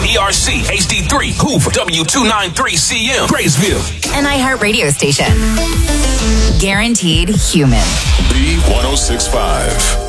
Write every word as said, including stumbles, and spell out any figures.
E R C, H D three, Hoover, W two ninety-three C M, Graysville. An iHeart radio station. Guaranteed human. B one oh six point five.